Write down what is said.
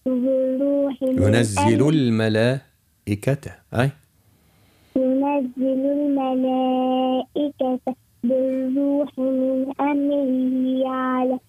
بالروح من ينزل أمره. الملائكة أي ينزل الملائكة بالروح من أمره على